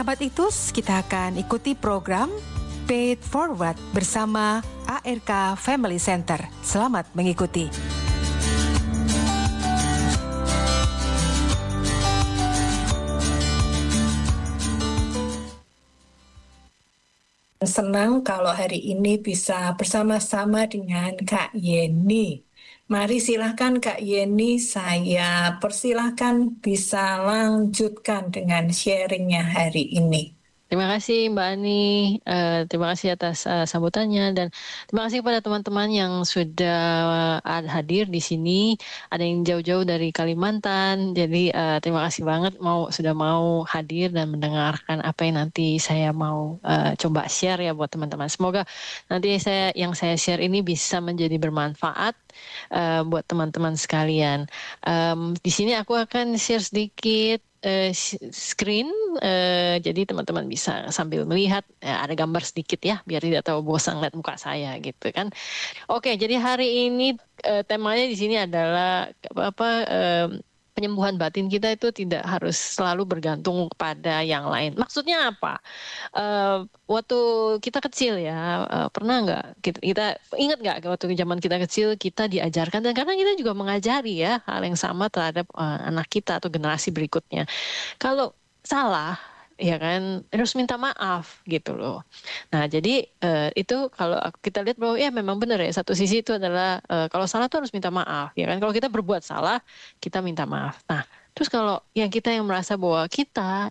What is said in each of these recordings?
Sahabat Itus, kita akan ikuti program Pay It Forward bersama ARK Family Center. Selamat mengikuti. Senang kalau hari ini bisa bersama-sama dengan Kak Yeni. Mari silahkan Kak Yeni, saya persilahkan bisa lanjutkan dengan sharingnya hari ini. Terima kasih Mbak Ani, terima kasih atas sambutannya, dan terima kasih kepada teman-teman yang sudah hadir di sini. Ada yang jauh-jauh dari Kalimantan, jadi terima kasih banget sudah mau hadir dan mendengarkan apa yang nanti saya mau coba share ya buat teman-teman. Semoga nanti yang saya share ini bisa menjadi bermanfaat buat teman-teman sekalian. Di sini aku akan share sedikit screen, jadi teman-teman bisa sambil melihat, ada gambar sedikit ya, biar tidak terlalu bosan lihat muka saya gitu kan. Oke, jadi hari ini temanya di sini adalah penyembuhan batin kita itu tidak harus selalu bergantung kepada yang lain. Maksudnya apa? Waktu kita kecil ya, pernah nggak kita ingat nggak waktu zaman kita kecil kita diajarkan, dan karena kita juga mengajari ya hal yang sama terhadap anak kita atau generasi berikutnya. Kalau salah, ya kan, harus minta maaf gitu loh. Nah, jadi itu kalau kita lihat bahwa ya memang benar ya, satu sisi itu adalah kalau salah tuh harus minta maaf, ya kan. Kalau kita berbuat salah, kita minta maaf. Nah, terus kalau yang merasa bahwa kita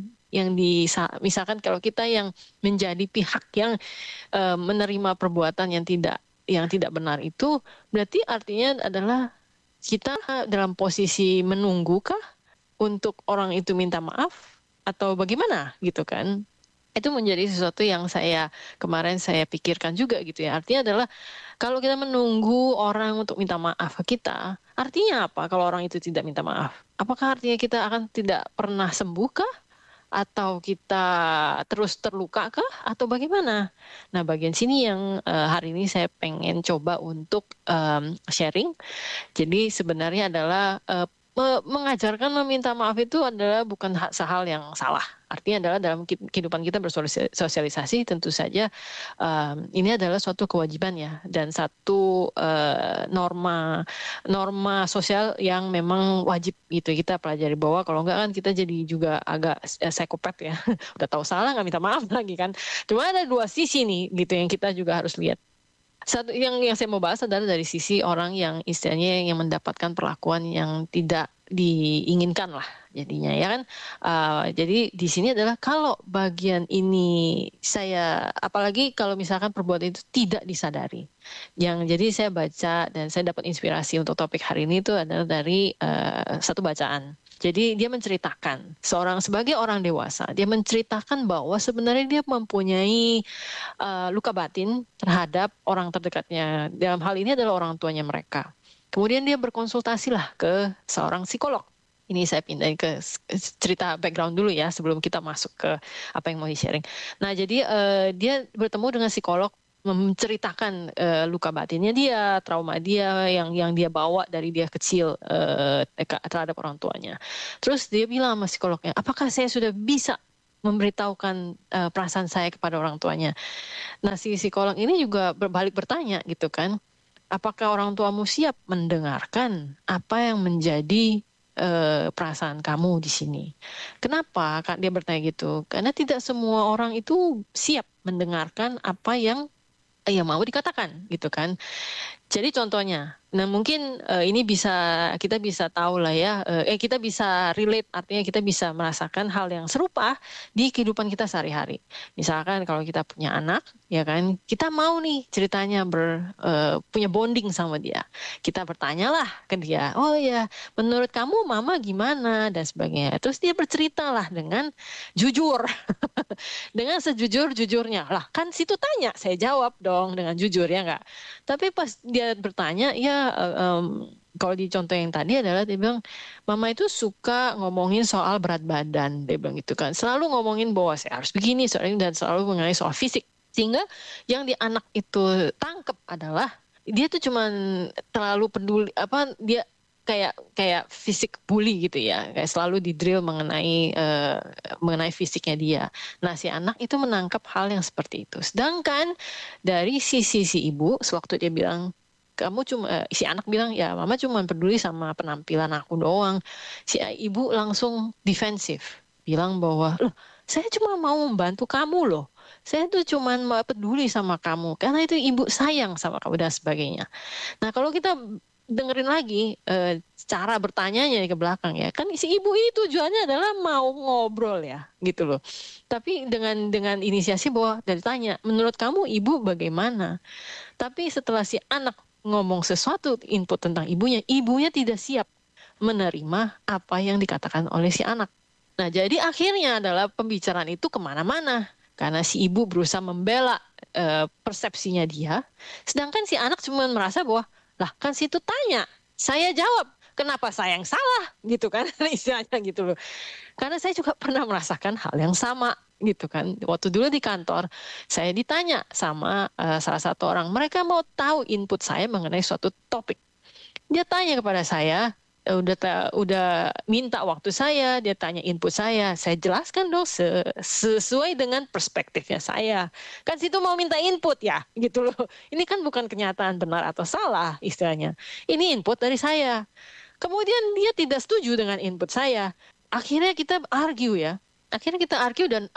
misalkan kalau kita yang menjadi pihak yang menerima perbuatan yang tidak benar, itu berarti artinya adalah kita dalam posisi menunggukah untuk orang itu minta maaf atau bagaimana gitu kan. Itu menjadi sesuatu yang kemarin saya pikirkan juga gitu ya. Artinya adalah kalau kita menunggu orang untuk minta maaf ke kita, artinya apa kalau orang itu tidak minta maaf? Apakah artinya kita akan tidak pernah sembuh kah? Atau kita terus terluka kah? Atau bagaimana? Nah, bagian sini yang hari ini saya pengen coba untuk sharing. Jadi sebenarnya adalah mengajarkan meminta maaf itu adalah bukan hal yang salah. Artinya adalah dalam kehidupan kita bersosialisasi, tentu saja ini adalah suatu kewajiban ya, dan satu norma sosial yang memang wajib gitu kita pelajari, bahwa kalau enggak kan kita jadi juga agak psikopat ya. Udah tahu salah nggak minta maaf lagi kan. Cuma ada dua sisi nih gitu yang kita juga harus lihat. Satu yang saya mau bahas adalah dari sisi orang yang istilahnya yang mendapatkan perlakuan yang tidak diinginkan lah jadinya, ya kan. Jadi di sini adalah kalau bagian ini apalagi kalau misalkan perbuatan itu tidak disadari. Jadi saya baca dan saya dapat inspirasi untuk topik hari ini itu adalah dari satu bacaan. Jadi dia menceritakan sebagai orang dewasa, dia menceritakan bahwa sebenarnya dia mempunyai luka batin terhadap orang terdekatnya. Dalam hal ini adalah orang tuanya mereka. Kemudian dia berkonsultasilah ke seorang psikolog. Ini saya pindahin ke cerita background dulu ya, sebelum kita masuk ke apa yang mau di-sharing. Nah, jadi dia bertemu dengan psikolog, menceritakan luka batinnya dia, trauma dia yang dia bawa dari dia kecil terhadap orang tuanya. Terus dia bilang sama psikolognya, apakah saya sudah bisa memberitahukan perasaan saya kepada orang tuanya? Nah, si psikolog ini juga berbalik bertanya gitu kan, apakah orang tuamu siap mendengarkan apa yang menjadi perasaan kamu di sini? Kenapa Kak dia bertanya gitu? Karena tidak semua orang itu siap mendengarkan apa yang mau dikatakan gitu kan. Jadi contohnya, nah mungkin ini kita bisa tahu lah ya, kita bisa relate, artinya kita bisa merasakan hal yang serupa di kehidupan kita sehari-hari. Misalkan kalau kita punya anak, ya kan, kita mau nih ceritanya punya bonding sama dia. Kita bertanyalah ke dia, oh ya, menurut kamu mama gimana dan sebagainya. Terus dia berceritalah dengan jujur, dengan sejujur-jujurnya. Lah kan situ tanya, saya jawab dong dengan jujur ya nggak. Tapi pas dia bertanya, ya kalau di contoh yang tadi adalah dia bilang, mama itu suka ngomongin soal berat badan, dia bilang gitu kan. Selalu ngomongin bahwa saya harus begini, soal ini, dan selalu mengenai soal fisik. Sehingga yang di anak itu tangkep adalah dia tuh cuman terlalu peduli, dia kayak fisik bully gitu ya, kayak selalu di drill mengenai fisiknya dia. Nah, si anak itu menangkap hal yang seperti itu. Sedangkan dari sisi si ibu, sewaktu dia bilang, si anak bilang, ya mama cuma peduli sama penampilan aku doang. Si ibu langsung defensif, bilang bahwa, loh, saya cuma mau membantu kamu loh. Saya tuh cuma peduli sama kamu, karena itu ibu sayang sama kamu dan sebagainya. Nah, kalau kita dengerin lagi cara bertanyanya ke belakang ya, kan si ibu ini tujuannya adalah mau ngobrol ya, gitu loh. Tapi dengan inisiasi bahwa dari tanya, menurut kamu ibu bagaimana? Tapi setelah si anak ngomong sesuatu input tentang ibunya tidak siap menerima apa yang dikatakan oleh si anak. Nah, jadi akhirnya adalah pembicaraan itu kemana-mana. Karena si ibu berusaha membela persepsinya dia, sedangkan si anak cuma merasa bahwa, lah kan situ tanya, saya jawab, kenapa saya yang salah, gitu kan, istilahnya gitu loh. Karena saya juga pernah merasakan hal yang sama, gitu kan. Waktu dulu di kantor, saya ditanya sama salah satu orang, mereka mau tahu input saya mengenai suatu topik. Dia tanya kepada saya, udah minta waktu saya, dia tanya input saya jelaskan dong sesuai dengan perspektifnya saya. Kan situ mau minta input ya, gitu loh. Ini kan bukan kenyataan benar atau salah istilahnya. Ini input dari saya. Kemudian dia tidak setuju dengan input saya. Akhirnya kita argue ya. Dan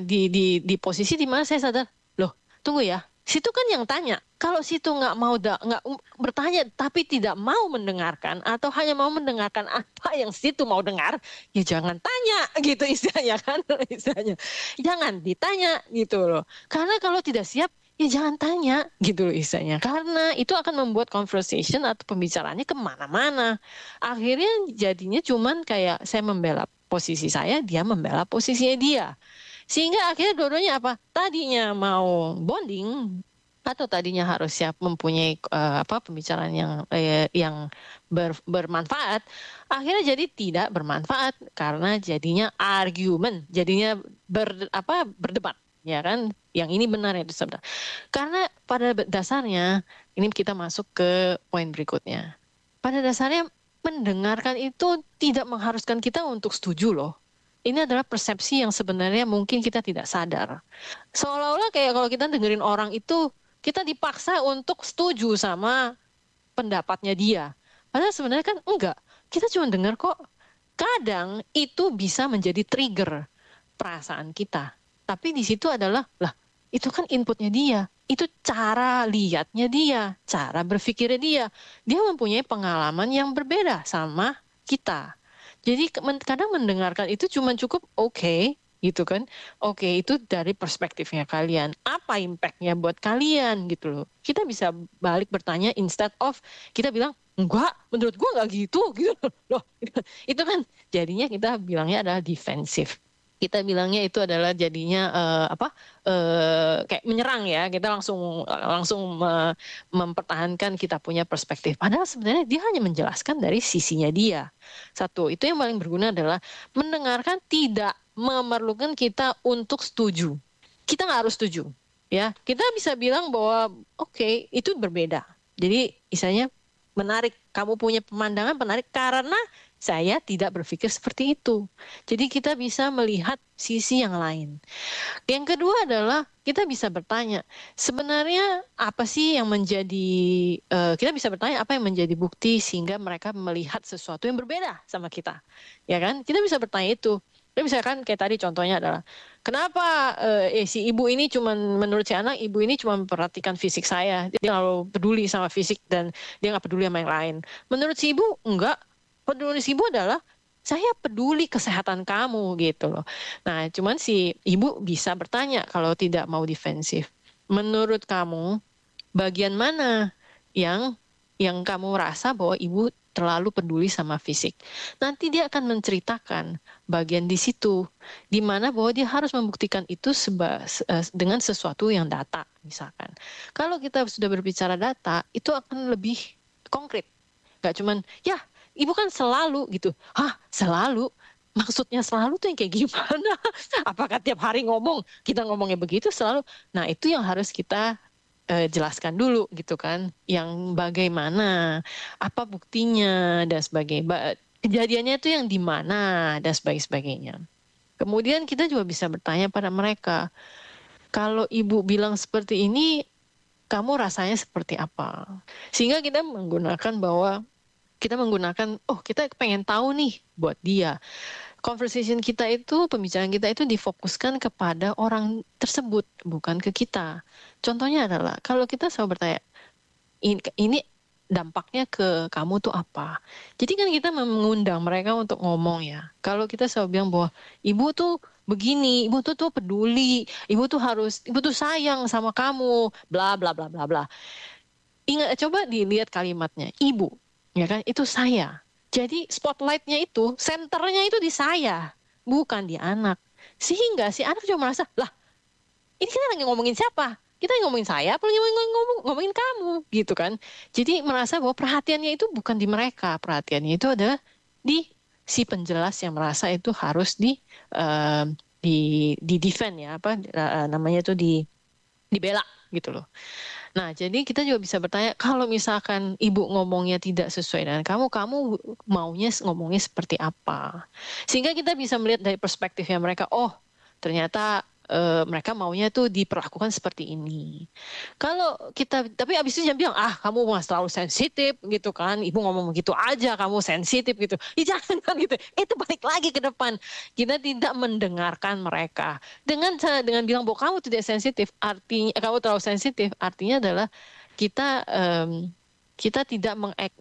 di posisi di mana saya sadar, loh, tunggu ya. Situ kan yang tanya. Kalau situ nggak mau bertanya tapi tidak mau mendengarkan atau hanya mau mendengarkan apa yang situ mau dengar, ya jangan tanya gitu istilahnya kan, istilahnya. Jangan ditanya gitu loh. Karena kalau tidak siap ya jangan tanya gitu loh istilahnya. Karena itu akan membuat conversation atau pembicaraannya kemana-mana. Akhirnya jadinya cuman kayak saya membela posisi saya, dia membela posisinya dia. Sehingga akhirnya dua-duanya apa? Tadinya mau bonding atau tadinya harus siap mempunyai pembicaraan yang bermanfaat, akhirnya jadi tidak bermanfaat karena jadinya argumen, jadinya berdebat, ya kan? Yang ini benar itu sebenarnya. Karena pada dasarnya ini kita masuk ke poin berikutnya. Pada dasarnya mendengarkan itu tidak mengharuskan kita untuk setuju loh. Ini adalah persepsi yang sebenarnya mungkin kita tidak sadar. Seolah-olah kayak kalau kita dengerin orang itu, kita dipaksa untuk setuju sama pendapatnya dia. Padahal sebenarnya kan enggak. Kita cuma dengar kok. Kadang itu bisa menjadi trigger perasaan kita. Tapi di situ adalah, lah itu kan inputnya dia. Itu cara lihatnya dia. Cara berpikirnya dia. Dia mempunyai pengalaman yang berbeda sama kita. Jadi kadang mendengarkan itu cuma cukup oke, gitu kan. Oke, itu dari perspektifnya kalian. Apa impact-nya buat kalian gitu loh. Kita bisa balik bertanya instead of kita bilang, enggak, menurut gua enggak gitu loh. Itu kan jadinya kita bilangnya adalah defensif. Kita bilangnya itu adalah jadinya kayak menyerang ya. Kita langsung mempertahankan kita punya perspektif. Padahal sebenarnya dia hanya menjelaskan dari sisinya dia. Satu, itu yang paling berguna adalah mendengarkan tidak memerlukan kita untuk setuju. Kita nggak harus setuju, ya. Kita bisa bilang bahwa oke, itu berbeda. Jadi misalnya menarik, kamu punya pemandangan menarik karena saya tidak berpikir seperti itu. Jadi kita bisa melihat sisi yang lain. Yang kedua adalah kita bisa bertanya, sebenarnya apa sih yang menjadi, kita bisa bertanya apa yang menjadi bukti sehingga mereka melihat sesuatu yang berbeda sama kita. Ya kan? Kita bisa bertanya itu. Misalkan kayak tadi contohnya adalah, kenapa si ibu ini menurut si anak, ibu ini cuma memperhatikan fisik saya. Dia selalu peduli sama fisik dan dia nggak peduli sama yang lain. Menurut si ibu, enggak. Peduli si ibu adalah, saya peduli kesehatan kamu gitu loh. Nah, cuman si ibu bisa bertanya kalau tidak mau defensif. Menurut kamu, bagian mana yang kamu rasa bahwa ibu terlalu peduli sama fisik? Nanti dia akan menceritakan bagian di situ, di mana bahwa dia harus membuktikan itu dengan sesuatu yang data, misalkan. Kalau kita sudah berbicara data, itu akan lebih konkret. Gak cuman, ya ibu kan selalu gitu. Hah, selalu? Maksudnya selalu tuh yang kayak gimana? Apakah tiap hari kita ngomongnya begitu selalu? Nah, itu yang harus kita jelaskan dulu gitu kan, yang bagaimana, apa buktinya dan sebagainya, kejadiannya itu yang di mana dan sebagainya. Kemudian kita juga bisa bertanya pada mereka, kalau ibu bilang seperti ini, kamu rasanya seperti apa? Sehingga kita menggunakan kita pengen tahu nih buat dia. Conversation kita itu, pembicaraan kita itu difokuskan kepada orang tersebut, bukan ke kita. Contohnya adalah, kalau kita selalu bertanya, ini dampaknya ke kamu tuh apa? Jadi kan kita mengundang mereka untuk ngomong ya. Kalau kita selalu bilang bahwa ibu tuh begini, ibu tuh peduli, ibu tuh sayang sama kamu, bla bla bla bla bla. Ingat, coba dilihat kalimatnya, ibu, ya kan? Itu saya. Jadi spotlightnya itu, senternya itu di saya, bukan di anak. Sehingga si anak juga merasa, lah, ini kita lagi ngomongin siapa? Kita ngomongin saya, apa lagi ngomongin kamu, gitu kan? Jadi merasa bahwa perhatiannya itu bukan di mereka, perhatiannya itu ada di si penjelas yang merasa itu harus di defend ya, namanya itu dibela gitu loh. Nah, jadi kita juga bisa bertanya, kalau misalkan ibu ngomongnya tidak sesuai dengan kamu maunya ngomongnya seperti apa? Sehingga kita bisa melihat dari perspektifnya mereka, oh ternyata mereka maunya tuh diperlakukan seperti ini. Kalau kita, tapi abis itu jangan bilang, kamu mah terlalu sensitif gitu kan, ibu ngomong begitu aja, kamu sensitif gitu. Ya jangan gitu, itu balik lagi ke depan. Kita tidak mendengarkan mereka. Dengan bilang bahwa kamu tidak sensitif, artinya kamu terlalu sensitif, artinya adalah kita tidak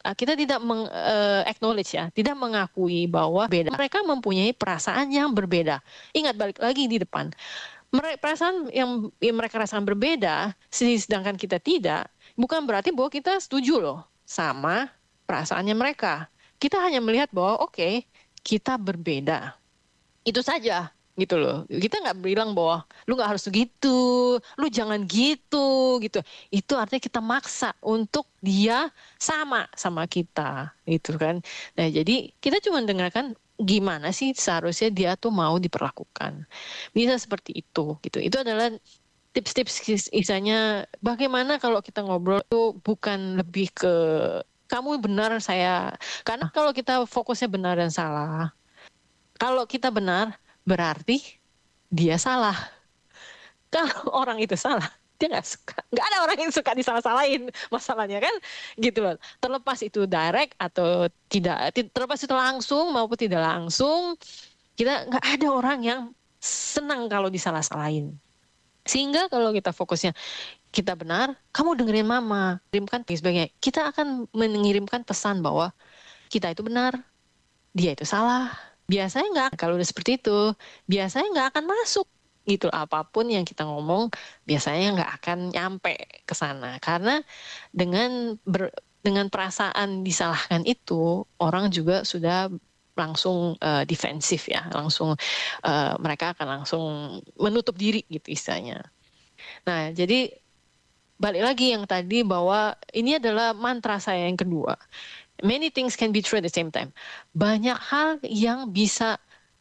acknowledge ya, tidak mengakui bahwa beda. Mereka mempunyai perasaan yang berbeda. Ingat, balik lagi di depan. Perasaan yang mereka rasakan berbeda, sedangkan kita tidak, bukan berarti bahwa kita setuju loh sama perasaannya mereka. Kita hanya melihat bahwa oke, kita berbeda. Itu saja gitu loh. Kita nggak bilang bahwa lu nggak harus gitu, lu jangan gitu. Itu artinya kita maksa untuk dia sama kita, gitu kan. Nah, jadi kita cuma dengarkan gimana sih seharusnya dia tuh mau diperlakukan. Bisa seperti itu gitu. Itu adalah tips-tips misalnya bagaimana kalau kita ngobrol itu bukan lebih ke kamu benar saya. Karena kalau kita fokusnya benar dan salah, kalau kita benar berarti dia salah. Kalau orang itu salah, dia nggak suka. Nggak ada orang yang suka disalah-salahin, masalahnya kan gitu loh. Terlepas itu direct atau tidak, terlepas itu langsung maupun tidak langsung, kita nggak ada orang yang senang kalau disalah-salahin. Sehingga kalau kita fokusnya kita benar, kamu dengerin mama, kirimkan sebagainya, kita akan mengirimkan pesan bahwa kita itu benar, dia itu salah. Biasanya nggak, kalau udah seperti itu, biasanya nggak akan masuk gitu. Apapun yang kita ngomong, biasanya nggak akan nyampe ke sana. Karena dengan perasaan disalahkan itu, orang juga sudah langsung defensif ya, langsung mereka akan langsung menutup diri gitu istilahnya. Nah, jadi balik lagi yang tadi bahwa ini adalah mantra saya yang kedua. Many things can be true at the same time. Banyak hal yang bisa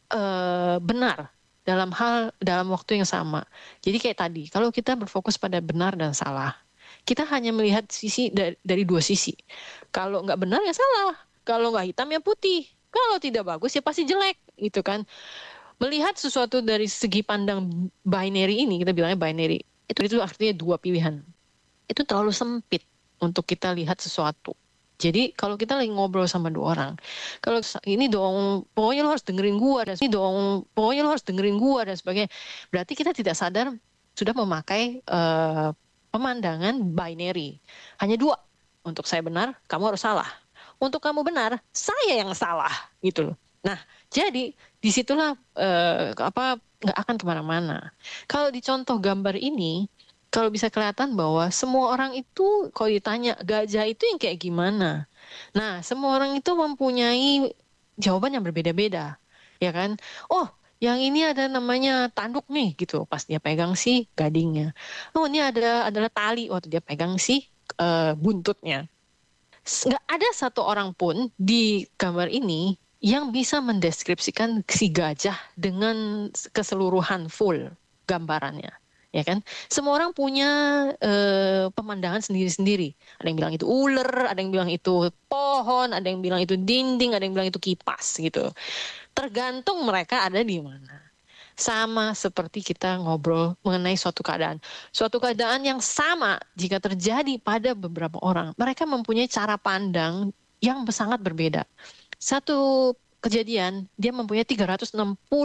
benar dalam waktu yang sama. Jadi kayak tadi, kalau kita berfokus pada benar dan salah, kita hanya melihat sisi dari dua sisi. Kalau nggak benar ya salah, kalau nggak hitam ya putih, kalau tidak bagus ya pasti jelek, gitu kan. Melihat sesuatu dari segi pandang binary ini, kita bilangnya binary, itu artinya dua pilihan. Itu terlalu sempit untuk kita lihat sesuatu. Jadi kalau kita lagi ngobrol sama dua orang, kalau ini dong, pokoknya lo harus dengerin gua, dan ini dong, pokoknya lo harus dengerin gua dan sebagainya, berarti kita tidak sadar sudah memakai pemandangan binary. Hanya dua, untuk saya benar, kamu harus salah. Untuk kamu benar, saya yang salah, gitu loh. Nah, jadi disitulah nggak akan kemana-mana. Kalau di contoh gambar ini, kalau bisa kelihatan bahwa semua orang itu kalau ditanya gajah itu yang kayak gimana. Nah, semua orang itu mempunyai jawaban yang berbeda-beda, ya kan? Oh, yang ini ada namanya tanduk nih gitu, pas dia pegang si gadingnya. Oh, ini adalah tali waktu dia pegang si buntutnya. Nggak ada satu orang pun di gambar ini yang bisa mendeskripsikan si gajah dengan keseluruhan full gambarannya. ya kan? Semua orang punya pemandangan sendiri-sendiri. Ada yang bilang itu ular, ada yang bilang itu pohon, ada yang bilang itu dinding, ada yang bilang itu kipas gitu. Tergantung mereka ada di mana. Sama seperti kita ngobrol mengenai suatu keadaan. Suatu keadaan yang sama jika terjadi pada beberapa orang. Mereka mempunyai cara pandang yang sangat berbeda. Satu kejadian, dia mempunyai 360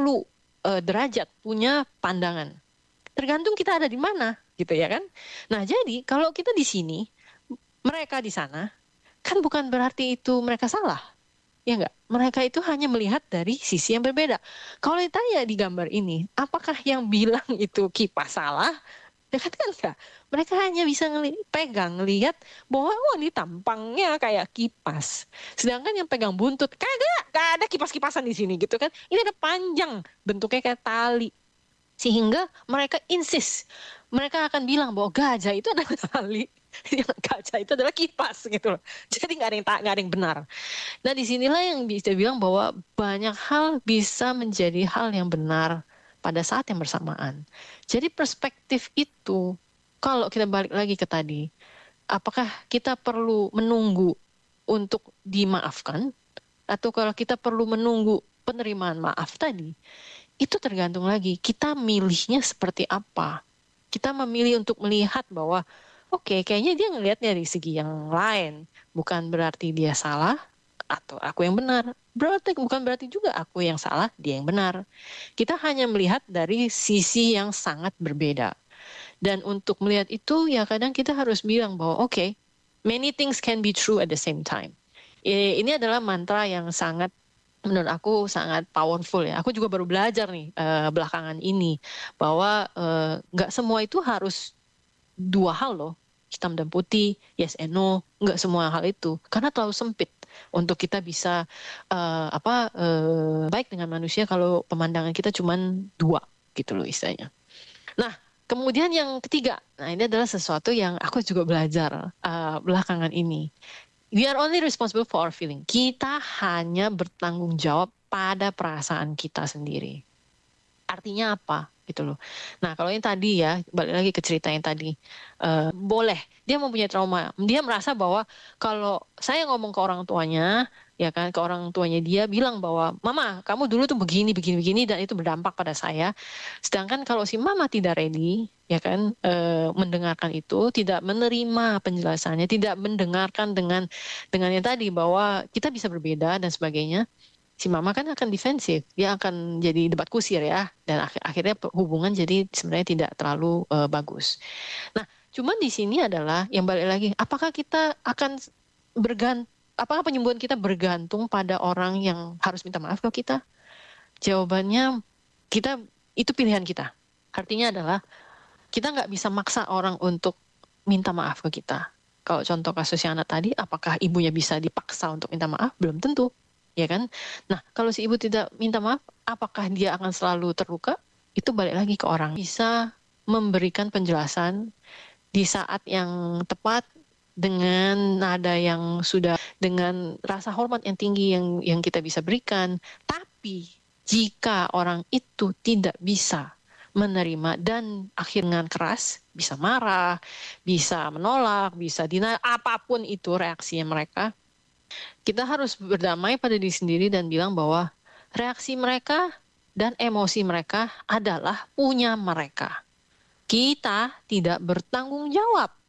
derajat punya pandangan. Tergantung kita ada di mana, gitu ya kan? Nah, jadi kalau kita di sini, mereka di sana, kan bukan berarti itu mereka salah. Ya enggak, mereka itu hanya melihat dari sisi yang berbeda. Kalau ditanya di gambar ini, apakah yang bilang itu kipas salah? Ya kan enggak. Mereka hanya bisa pegang, ngelihat bahwa ini tampangnya kayak kipas. Sedangkan yang pegang buntut, kagak ada kipas-kipasan di sini gitu kan. Ini ada panjang, bentuknya kayak tali. Sehingga mereka insist. Mereka akan bilang bahwa gajah itu adalah tali. Gajah itu adalah kipas gitu loh. Jadi nggak ada yang benar. Nah disinilah yang bisa bilang bahwa banyak hal bisa menjadi hal yang benar pada saat yang bersamaan. Jadi perspektif itu, kalau kita balik lagi ke tadi, apakah kita perlu menunggu untuk dimaafkan, atau kalau kita perlu menunggu penerimaan maaf tadi, itu tergantung lagi kita milihnya seperti apa. Kita memilih untuk melihat bahwa oke, kayaknya dia ngelihatnya dari segi yang lain. Bukan berarti dia salah atau aku yang benar. Bukan berarti juga aku yang salah, dia yang benar. Kita hanya melihat dari sisi yang sangat berbeda. Dan untuk melihat itu, ya kadang kita harus bilang bahwa oke, many things can be true at the same time. Ini adalah mantra yang sangat, menurut aku sangat powerful ya. Aku juga baru belajar nih belakangan ini bahwa nggak semua itu harus dua hal loh, hitam dan putih, yes and no, nggak semua hal itu, karena terlalu sempit untuk kita bisa baik dengan manusia kalau pemandangan kita cuma dua gitu loh istilahnya. Nah kemudian yang ketiga, nah ini adalah sesuatu yang aku juga belajar belakangan ini. We are only responsible for our feeling. Kita hanya bertanggung jawab pada perasaan kita sendiri. Artinya apa? Gitu loh. Nah kalau yang tadi ya, balik lagi ke cerita yang tadi, boleh dia mempunyai trauma, dia merasa bahwa kalau saya ngomong ke orang tuanya, ya kan, ke orang tuanya dia bilang bahwa mama kamu dulu tuh begini dan itu berdampak pada saya. Sedangkan kalau si mama tidak ready, ya kan, mendengarkan itu, tidak menerima penjelasannya, tidak mendengarkan dengan yang tadi bahwa kita bisa berbeda dan sebagainya, si mama kan akan defensif, dia akan jadi debat kusir ya, dan akhirnya hubungan jadi sebenarnya tidak terlalu bagus. Nah, cuman di sini adalah yang balik lagi, apakah kita akan apakah penyembuhan kita bergantung pada orang yang harus minta maaf ke kita? Jawabannya itu pilihan kita. Artinya adalah kita nggak bisa maksa orang untuk minta maaf ke kita. Kalau contoh kasusnya anak tadi, apakah ibunya bisa dipaksa untuk minta maaf? Belum tentu. Ya kan? Nah, kalau si ibu tidak minta maaf, apakah dia akan selalu terluka? Itu balik lagi ke orang. Bisa memberikan penjelasan di saat yang tepat, dengan nada yang sudah, dengan rasa hormat yang tinggi yang kita bisa berikan. Tapi jika orang itu tidak bisa menerima dan akhirnya keras, bisa marah, bisa menolak, bisa denial, apapun itu reaksinya mereka, kita harus berdamai pada diri sendiri dan bilang bahwa reaksi mereka dan emosi mereka adalah punya mereka. Kita tidak bertanggung jawab